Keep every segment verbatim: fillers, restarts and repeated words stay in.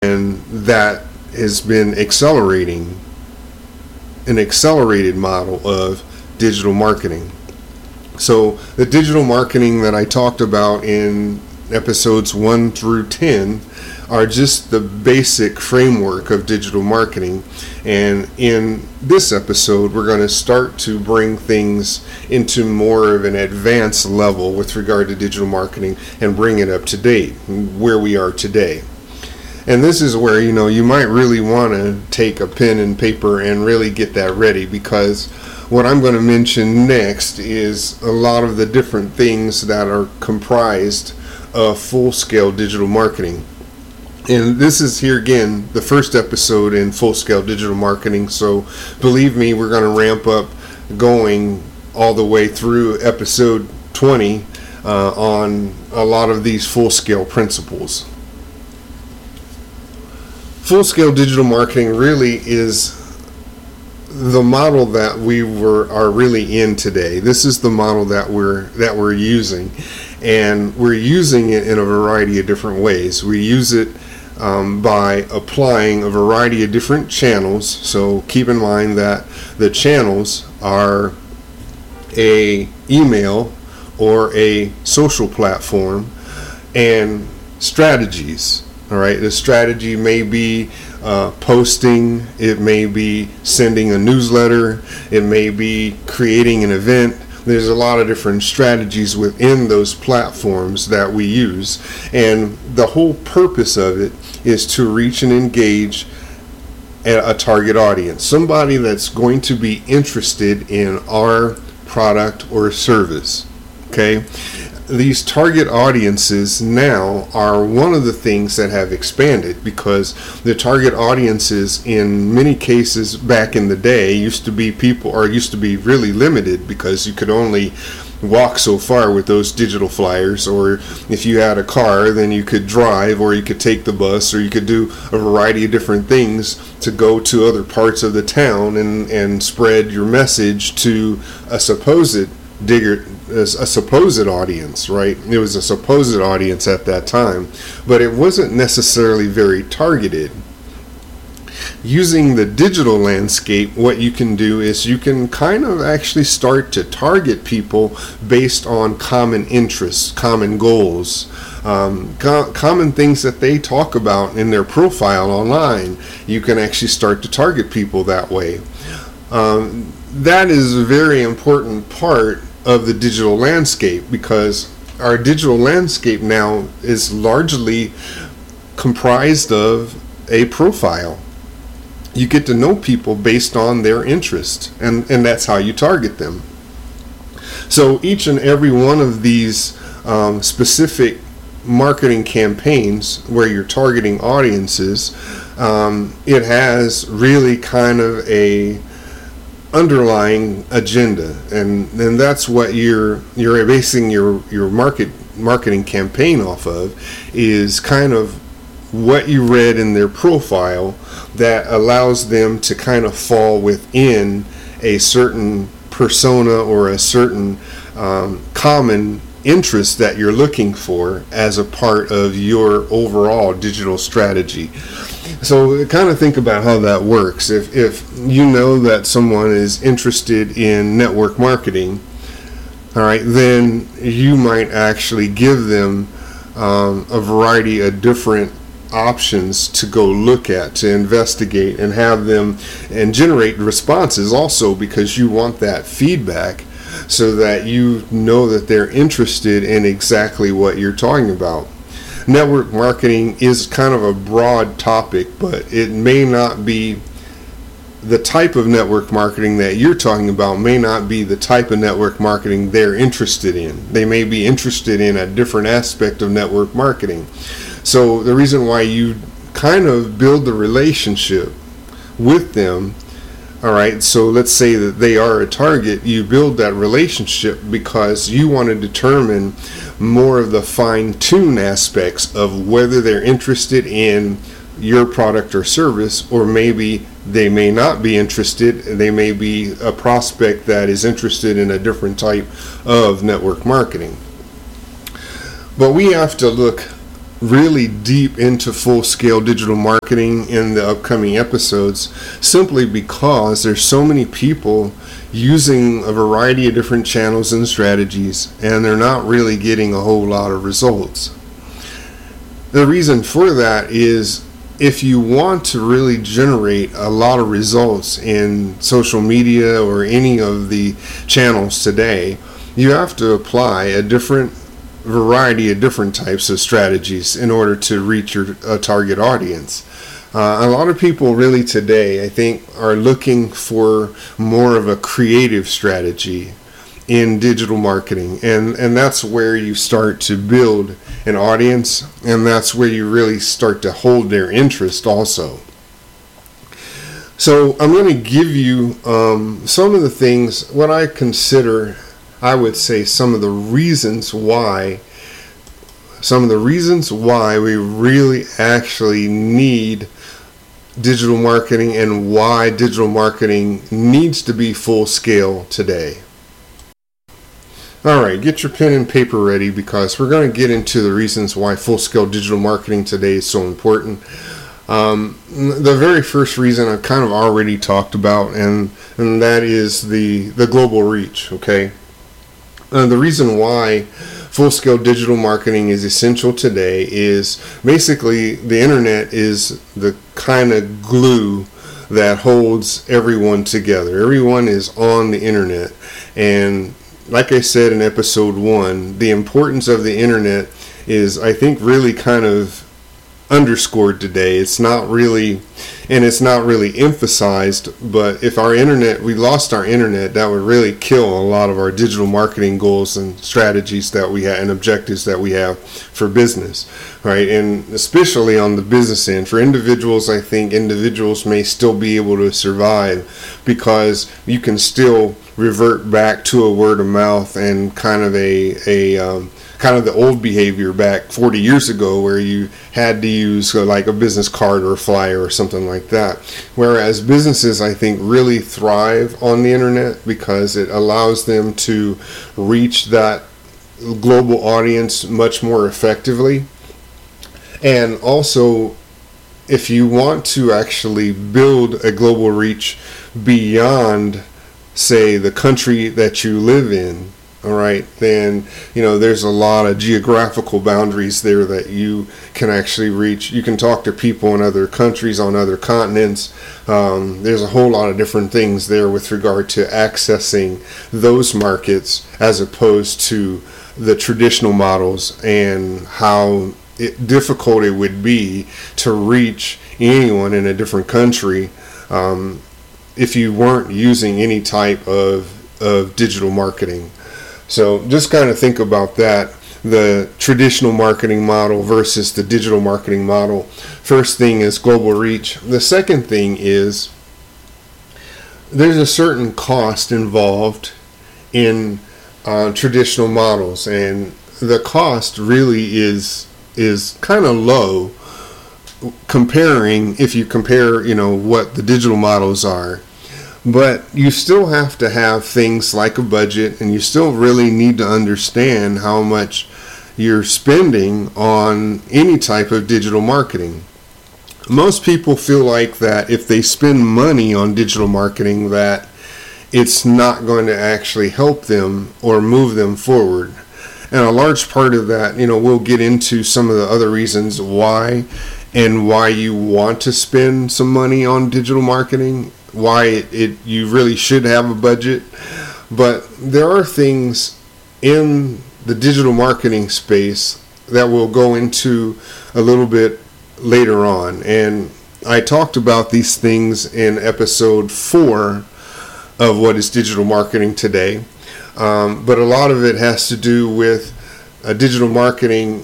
and that has been accelerating, an accelerated model of digital marketing. So the digital marketing that I talked about in episodes one through ten are just the basic framework of digital marketing. And in this episode, we're going to start to bring things into more of an advanced level with regard to digital marketing and bring it up to date where we are today. And this is where, you know, you might really want to take a pen and paper and really get that ready, because what I'm going to mention next is a lot of the different things that are comprised of full-scale digital marketing. And this is, here again, the first episode in full-scale digital marketing, so believe me, we're going to ramp up going all the way through episode twenty uh, on a lot of these full-scale principles. Full-scale digital marketing really is the model that we were are really in today. This is the model that we're that we're using, and we're using it in a variety of different ways. We use it um, by applying a variety of different channels. So keep in mind that the channels are a email or a social platform and strategies. All right, the strategy may be uh, posting, it may be sending a newsletter, it may be creating an event. There's a lot of different strategies within those platforms that we use. And the whole purpose of it is to reach and engage a target audience, somebody that's going to be interested in our product or service. Okay? These target audiences now are one of the things that have expanded, because the target audiences in many cases back in the day used to be people, or used to be really limited, because you could only walk so far with those digital flyers, or if you had a car then you could drive, or you could take the bus, or you could do a variety of different things to go to other parts of the town and, and spread your message to a supposed digger a supposed audience, right? It was a supposed audience at that time, but it wasn't necessarily very targeted. Using the digital landscape, what you can do is you can kind of actually start to target people based on common interests, common goals, um, co- common things that they talk about in their profile online. You can actually start to target people that way. Um, that is a very important part of the digital landscape, because our digital landscape now is largely comprised of a profile. You get to know people based on their interest, and, and that's how you target them. So each and every one of these um, specific marketing campaigns where you're targeting audiences, um, it has really kind of a underlying agenda, and then that's what you're you're basing your your market marketing campaign off of, is kind of what you read in their profile that allows them to kind of fall within a certain persona or a certain um, common interest that you're looking for as a part of your overall digital strategy. So kind of think about how that works. If if you know that someone is interested in network marketing, all right, then you might actually give them um, a variety of different options to go look at, to investigate, and have them and generate responses also, because you want that feedback so that you know that they're interested in exactly what you're talking about. Network marketing is kind of a broad topic, but it may not be the type of network marketing that you're talking about, may not be the type of network marketing they're interested in. They may be interested in a different aspect of network marketing. So the reason why you kind of build the relationship with them, all right, so let's say that they are a target, you build that relationship because you want to determine more of the fine-tuned aspects of whether they're interested in your product or service, or maybe they may not be interested. They may be a prospect that is interested in a different type of network marketing. But we have to look really deep into full-scale digital marketing in the upcoming episodes, simply because there's so many people using a variety of different channels and strategies, and they're not really getting a whole lot of results. The reason for that is, if you want to really generate a lot of results in social media or any of the channels today, you have to apply a different variety of different types of strategies in order to reach your uh, target audience. Uh, a lot of people really today, I think, are looking for more of a creative strategy in digital marketing, and and that's where you start to build an audience, and that's where you really start to hold their interest also. So I'm going to give you um, some of the things, what I consider, I would say, some of the reasons why some of the reasons why we really actually need digital marketing, and why digital marketing needs to be full scale today. All right, get your pen and paper ready, because we're going to get into the reasons why full scale digital marketing today is so important. Um, the very first reason I've kind of already talked about, and and that is the the global reach. Okay, uh, the reason why full-scale digital marketing is essential today is basically the internet is the kind of glue that holds everyone together. Everyone is on the internet, and like I said in episode one, the importance of the internet is, I think, really kind of underscored today. It's not really, and it's not really emphasized, but if our internet, we lost our internet, that would really kill a lot of our digital marketing goals and strategies that we have and objectives that we have for business, right? And especially on the business end. For individuals, I think individuals may still be able to survive, because you can still revert back to a word of mouth and kind of a, a um, kind of the old behavior back forty years ago, where you had to use uh, like a business card or a flyer or something like that. Whereas businesses, I think, really thrive on the internet because it allows them to reach that global audience much more effectively. And also, if you want to actually build a global reach beyond, say, the country that you live in, all right, then, you know, there's a lot of geographical boundaries there that you can actually reach. You can talk to people in other countries, on other continents. Um, there's a whole lot of different things there with regard to accessing those markets, as opposed to the traditional models, and how it, difficult it would be to reach anyone in a different country um, if you weren't using any type of, of digital marketing. So just kind of think about that, the traditional marketing model versus the digital marketing model. First thing is global reach. The second thing is there's a certain cost involved in uh, traditional models, and the cost really is is kind of low comparing, if you compare, you know, what the digital models are. But you still have to have things like a budget, and you still really need to understand how much you're spending on any type of digital marketing. Most people feel like that if they spend money on digital marketing, that it's not going to actually help them or move them forward. And a large part of that, you know, we'll get into some of the other reasons why, and why you want to spend some money on digital marketing, why it, it you really should have a budget. But there are things in the digital marketing space that we'll go into a little bit later on, and I talked about these things in episode four of What is Digital Marketing Today. Um, but a lot of it has to do with uh, digital marketing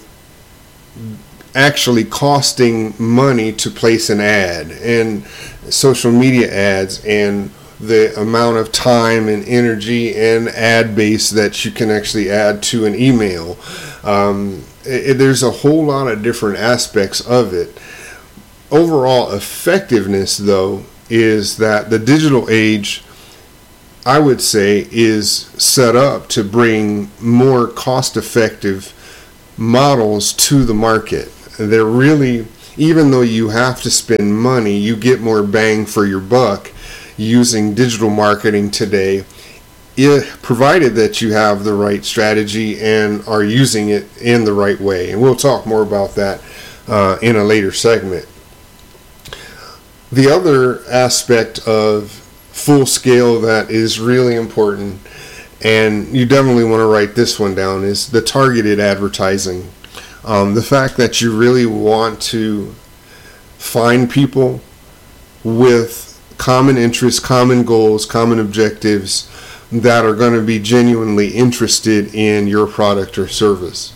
actually costing money to place an ad, and social media ads, and the amount of time and energy and ad base that you can actually add to an email. Um, it, there's a whole lot of different aspects of it. Overall effectiveness, though, is that the digital age, I would say, is set up to bring more cost-effective models to the market. they're really, even though you have to spend money, you get more bang for your buck using digital marketing today, if, provided that you have the right strategy and are using it in the right way. And we'll talk more about that uh, in a later segment. The other aspect of full scale that is really important, and you definitely want to write this one down, is the targeted advertising. Um, the fact that you really want to find people with common interests, common goals, common objectives that are going to be genuinely interested in your product or service.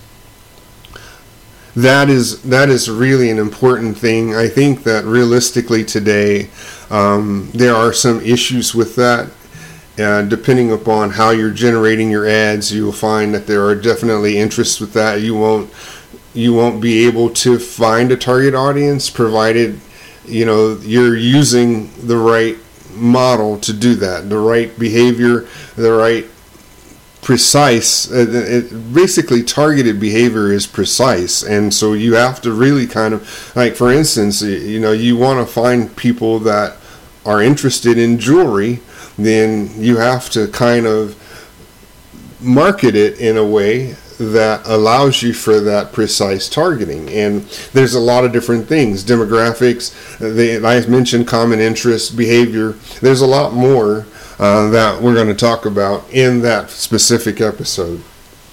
That is that is really an important thing. I think that realistically today, um, there are some issues with that. Uh, depending upon how you're generating your ads, you will find that there are definitely interests with that. You won't you won't be able to find a target audience, provided you know you're using the right model to do that, the right behavior, the right precise. Uh, it, basically, targeted behavior is precise, and so you have to really kind of, like, for instance, you know, you want to find people that are interested in jewelry. Then you have to kind of market it in a way that allows you for that precise targeting. And there's a lot of different things, demographics, they, I mentioned common interest, behavior. There's a lot more uh, that we're going to talk about in that specific episode.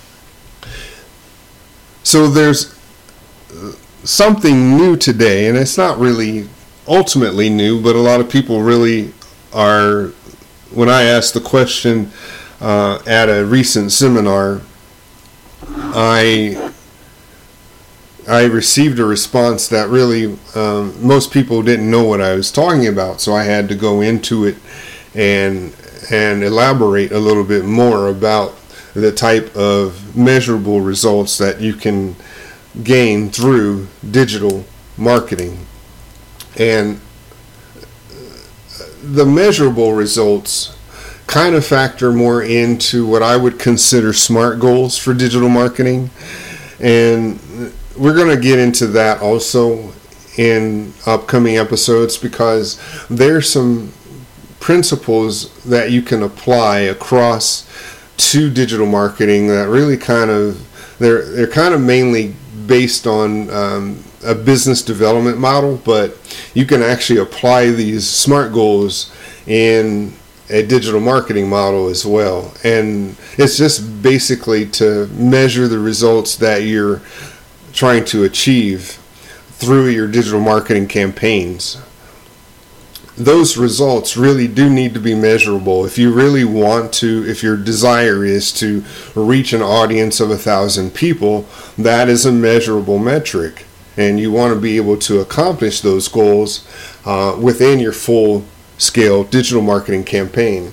So there's something new today, and it's not really ultimately new, but a lot of people really are. When I asked the question uh, at a recent seminar, I I received a response that really um, most people didn't know what I was talking about, so I had to go into it and and elaborate a little bit more about the type of measurable results that you can gain through digital marketing. And the measurable results kind of factor more into what I would consider SMART goals for digital marketing. And we're going to get into that also in upcoming episodes, because there's some principles that you can apply across to digital marketing that really kind of, they're, they're kind of mainly based on um, a business development model, but you can actually apply these SMART goals in a digital marketing model as well. And it's just basically to measure the results that you're trying to achieve through your digital marketing campaigns. Those results really do need to be measurable. If you really want to, if your desire is to reach an audience of a thousand people, that is a measurable metric. And you want to be able to accomplish those goals uh, within your full-scale digital marketing campaign.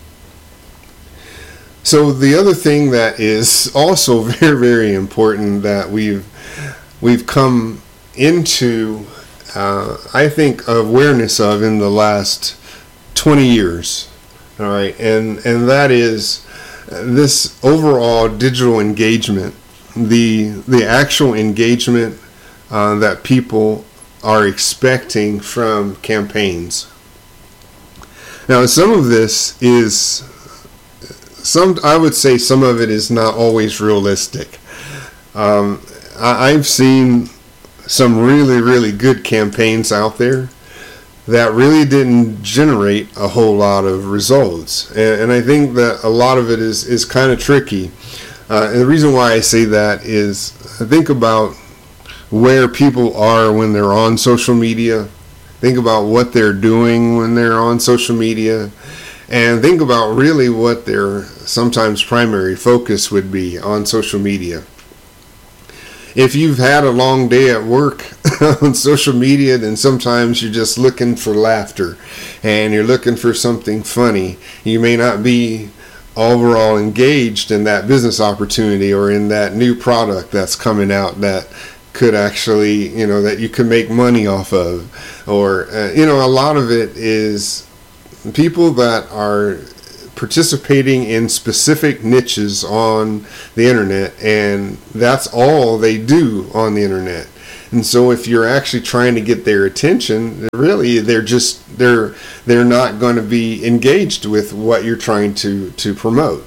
So the other thing that is also very, very important that we've we've come into, uh, I think, awareness of in the last twenty years. All right, and and that is this overall digital engagement, the the actual engagement Uh, that people are expecting from campaigns. Now, some of this is, some I would say some of it is not always realistic. Um, I, I've seen some really, really good campaigns out there that really didn't generate a whole lot of results. And, and I think that a lot of it is, is kind of tricky. Uh, and the reason why I say that is, I think about where people are when they're on social media. Think about what they're doing when they're on social media, and think about really what their sometimes primary focus would be on social media. If you've had a long day at work on social media, then sometimes you're just looking for laughter and you're looking for something funny. You may not be overall engaged in that business opportunity or in that new product that's coming out that could actually, you know, that you could make money off of. Or, uh, you know, a lot of it is people that are participating in specific niches on the internet, and that's all they do on the internet. And so if you're actually trying to get their attention, really they're just they're they're not going to be engaged with what you're trying to to promote.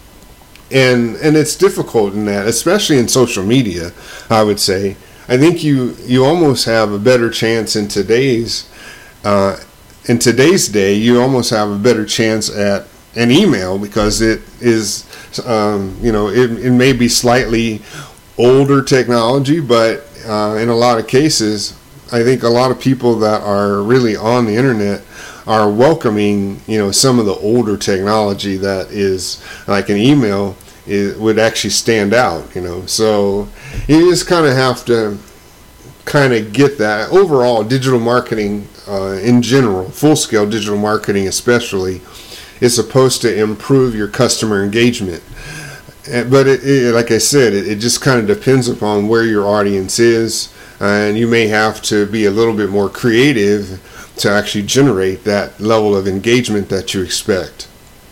And and it's difficult in that, especially in social media, I would say. I think you you almost have a better chance in today's uh, in today's day. You almost have a better chance at an email, because it is um, you know it, it may be slightly older technology, but uh, in a lot of cases, I think a lot of people that are really on the internet are welcoming, you know, some of the older technology that is like an email is, would actually stand out, you know. So you just kind of have to kind of get that. Overall, digital marketing uh, in general, full-scale digital marketing especially, is supposed to improve your customer engagement. But it, it, like I said, it, it just kind of depends upon where your audience is, and you may have to be a little bit more creative to actually generate that level of engagement that you expect.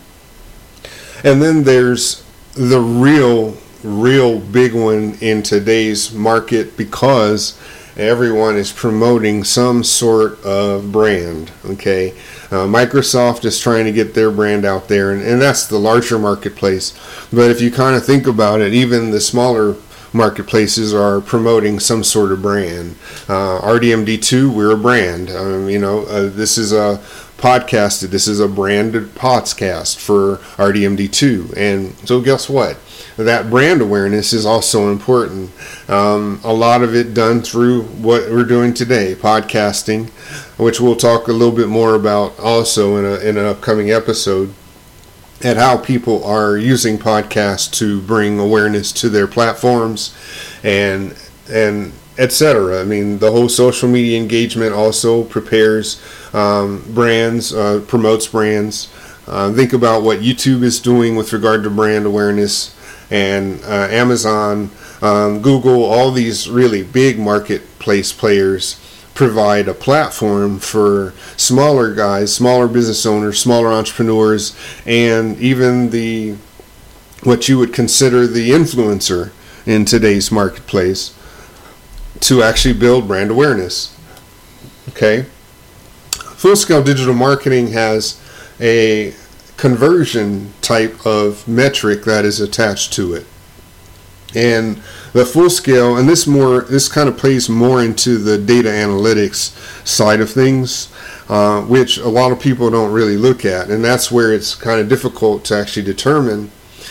And then there's the real, real big one in today's market, because everyone is promoting some sort of brand, okay? Uh, Microsoft is trying to get their brand out there, and, and that's the larger marketplace. But if you kind of think about it, even the smaller marketplaces are promoting some sort of brand. Uh, R D M D two, we're a brand. Um, you know, uh, this is a podcast. This is a branded podcast for R D M D two. And so guess what? That brand awareness is also important. Um, a lot of it done through what we're doing today, podcasting, which we'll talk a little bit more about also in, a, in an upcoming episode, at how people are using podcasts to bring awareness to their platforms and and et cetera. I mean, the whole social media engagement also prepares um, brands, uh, promotes brands. Uh, think about what YouTube is doing with regard to brand awareness, and uh, Amazon, um, Google, all these really big marketplace players provide a platform for smaller guys, smaller business owners, smaller entrepreneurs, and even the what you would consider the influencer in today's marketplace to actually build brand awareness. Okay? Full-scale digital marketing has a conversion type of metric that is attached to it. And the full scale, and this more, this kind of plays more into the data analytics side of things, uh, which a lot of people don't really look at, and that's where it's kind of difficult to actually determine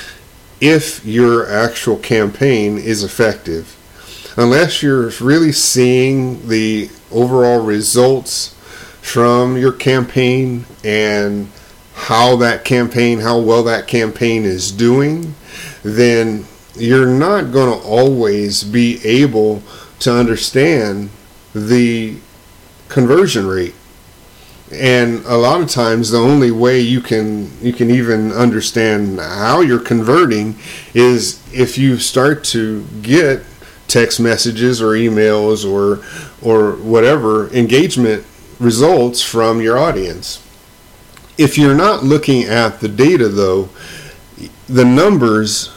if your actual campaign is effective, unless you're really seeing the overall results from your campaign and how that campaign, how well that campaign is doing. Then you're not going to always be able to understand the conversion rate. And a lot of times the only way you can you can even understand how you're converting is if you start to get text messages or emails or or whatever engagement results from your audience. If you're not looking at the data though, the numbers,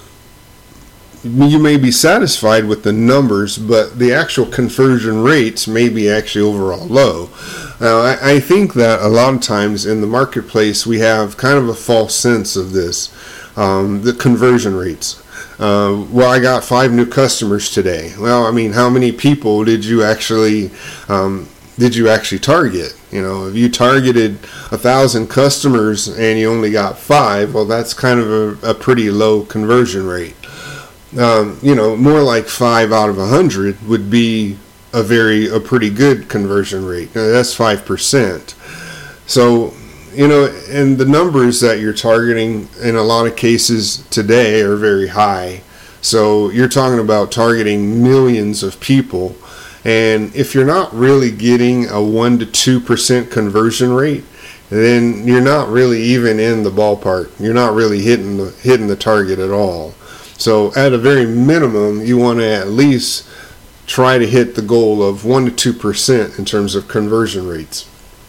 you may be satisfied with the numbers, but the actual conversion rates may be actually overall low. Now, I, I think that a lot of times in the marketplace we have kind of a false sense of this, um, the conversion rates. Uh, well, I got five new customers today. Well, I mean, how many people did you actually um, did you actually target? You know, if you targeted a thousand customers and you only got five, well, that's kind of a, a pretty low conversion rate. Um, you know, more like five out of a hundred would be a very, a pretty good conversion rate. Now, that's five percent. So, you know, and the numbers that you're targeting in a lot of cases today are very high. So you're talking about targeting millions of people. And if you're not really getting a one to two percent conversion rate, then you're not really even in the ballpark. You're not really hitting the, hitting the target at all. So at a very minimum, you want to at least try to hit the goal of one to two percent in terms of conversion rates.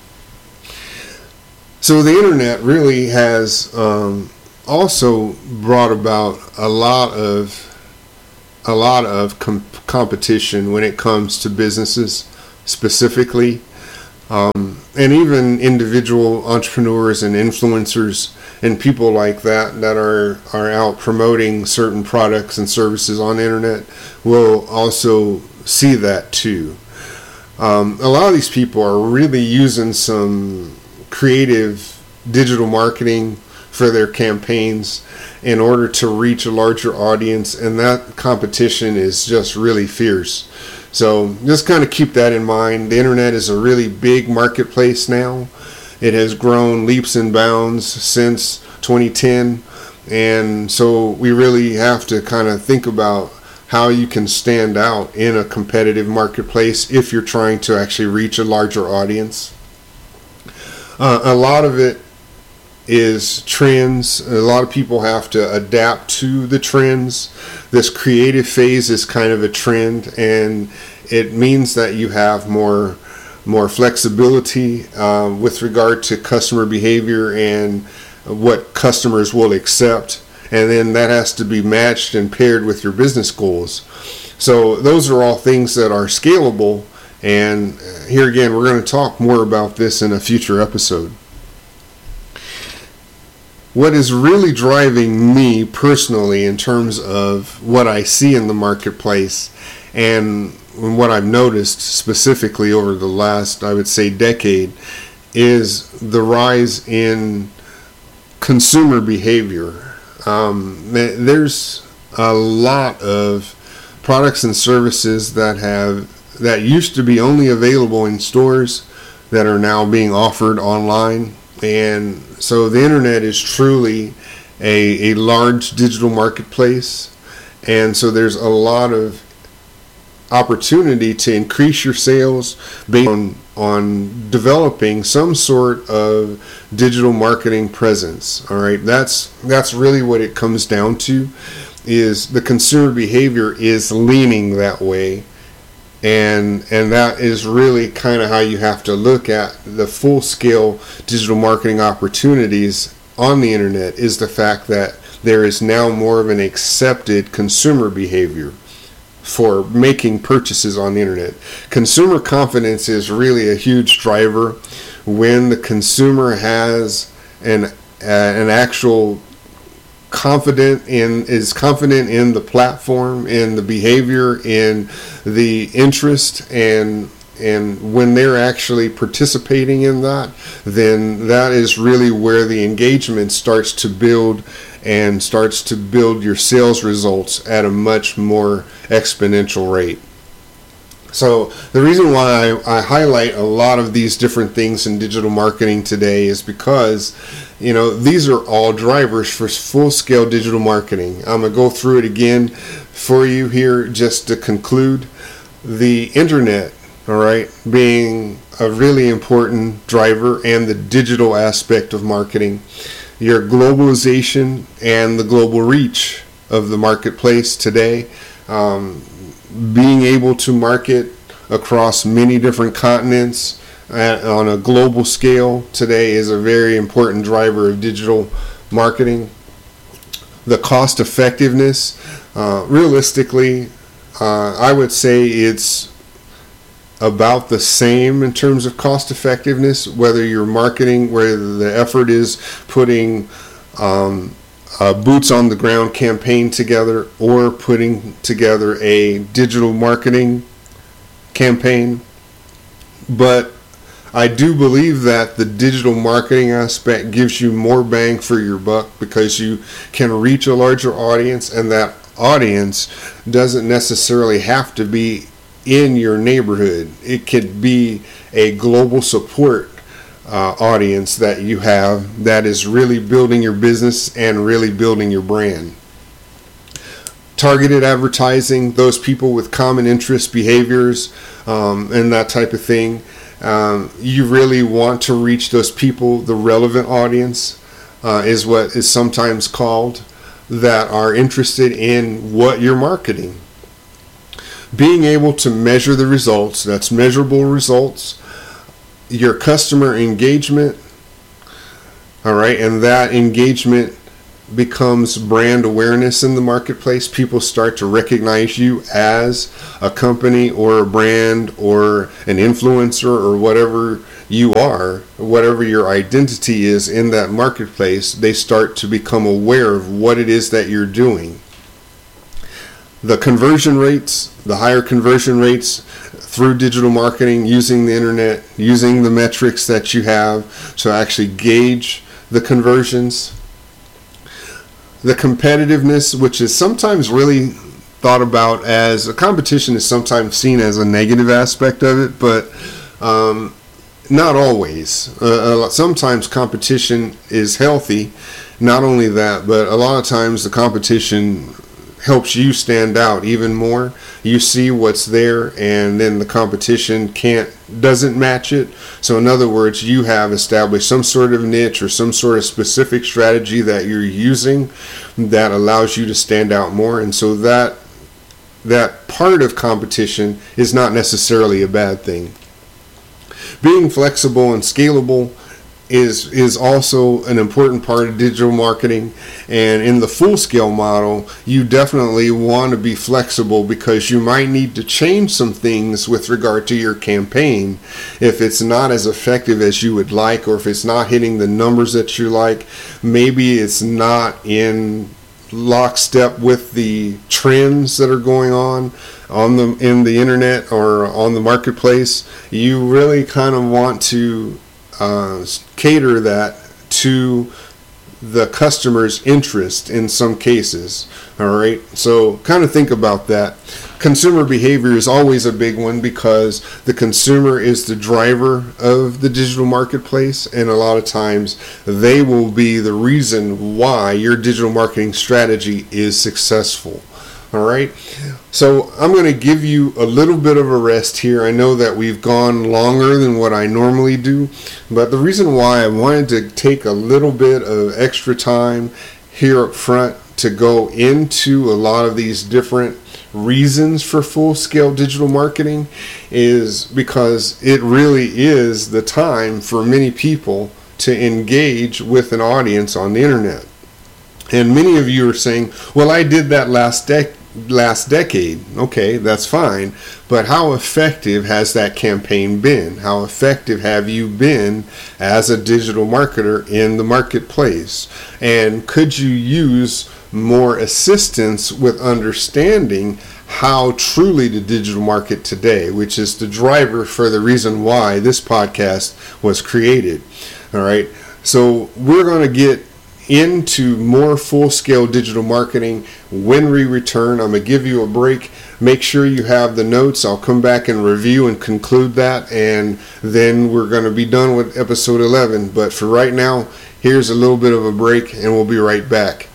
So the internet really has um, also brought about a lot of a lot of com- competition when it comes to businesses specifically, um, and even individual entrepreneurs and influencers and people like that that are, are out promoting certain products and services on the internet will also see that too. Um, a lot of these people are really using some creative digital marketing for their campaigns in order to reach a larger audience, and that competition is just really fierce. So just kind of keep that in mind. The internet is a really big marketplace now. It has grown leaps and bounds since twenty ten, and so we really have to kind of think about how you can stand out in a competitive marketplace if you're trying to actually reach a larger audience. Uh, a lot of it is trends. A lot of people have to adapt to the trends. This creative phase is kind of a trend, and it means that you have more more flexibility uh, with regard to customer behavior and what customers will accept, and then that has to be matched and paired with your business goals. So those are all things that are scalable, and here again we're going to talk more about this in a future episode. What is really driving me personally in terms of what I see in the marketplace and what I've noticed specifically over the last, I would say, decade, is the rise in consumer behavior. Um, there's a lot of products and services that have that used to be only available in stores that are now being offered online. And so the internet is truly a, a large digital marketplace, and so there's a lot of opportunity to increase your sales based on, on developing some sort of digital marketing presence. All right, that's that's really what it comes down to, is the consumer behavior is leaning that way. And and that is really kind of how you have to look at the full-scale digital marketing opportunities on the internet, is the fact that there is now more of an accepted consumer behavior for making purchases on the internet. Consumer confidence is really a huge driver. When the consumer has an uh, an actual confident in is confident in the platform, in the behavior, in the interest, and and when they're actually participating in that, then that is really where the engagement starts to build and starts to build your sales results at a much more exponential rate. So the reason why I, I highlight a lot of these different things in digital marketing today is because, you know, these are all drivers for full-scale digital marketing. I'm going to go through it again for you here just to conclude. The internet, all right, being a really important driver, and the digital aspect of marketing, your globalization and the global reach of the marketplace today, um, being able to market across many different continents at, on a global scale today is a very important driver of digital marketing. The cost effectiveness, uh, realistically, uh, I would say it's about the same in terms of cost effectiveness, whether you're marketing, where the effort is putting um, a boots on the ground campaign together, or putting together a digital marketing campaign. But I do believe that the digital marketing aspect gives you more bang for your buck, because you can reach a larger audience, and that audience doesn't necessarily have to be in your neighborhood. It could be a global support uh, audience that you have that is really building your business and really building your brand. Targeted advertising, those people with common interest behaviors um, and that type of thing. Um, you really want to reach those people, the relevant audience uh, is what is sometimes called, that are interested in what you're marketing. Being able to measure the results, that's measurable results, your customer engagement, all right, and that engagement becomes brand awareness in the marketplace. People start to recognize you as a company or a brand or an influencer or whatever you are, whatever your identity is in that marketplace. They start to become aware of what it is that you're doing. The conversion rates, the higher conversion rates through digital marketing, using the internet, using the metrics that you have to actually gauge the conversions. The competitiveness, which is sometimes really thought about as a competition, is sometimes seen as a negative aspect of it, but um, not always. Uh, sometimes competition is healthy. Not only that, but a lot of times the competition helps you stand out even more. You see what's there, and then the competition can't doesn't match it. So in other words, you have established some sort of niche or some sort of specific strategy that you're using that allows you to stand out more. And so that that part of competition is not necessarily a bad thing. Being flexible and scalable is is also an important part of digital marketing. And in the full scale model, you definitely want to be flexible, because you might need to change some things with regard to your campaign if it's not as effective as you would like, or if it's not hitting the numbers that you like. Maybe it's not in lockstep with the trends that are going on on the in the internet or on the marketplace. You really kind of want to uh, cater that to the customer's interest in some cases. All right, so kind of think about that. Consumer behavior is always a big one, because the consumer is the driver of the digital marketplace, and a lot of times they will be the reason why your digital marketing strategy is successful. All right, so I'm going to give you a little bit of a rest here. I know that we've gone longer than what I normally do, but the reason why I wanted to take a little bit of extra time here up front to go into a lot of these different reasons for full-scale digital marketing is because it really is the time for many people to engage with an audience on the internet. And many of you are saying, well, I did that last decade. last decade. Okay, that's fine, but how effective has that campaign been? How effective have you been as a digital marketer in the marketplace? And could you use more assistance with understanding how truly to digital market today, which is the driver for the reason why this podcast was created? All right, so we're going to get into more full-scale digital marketing when we return. I'm going to give you a break. Make sure you have the notes. I'll come back and review and conclude that, and then we're going to be done with episode eleven. But for right now, here's a little bit of a break, and we'll be right back.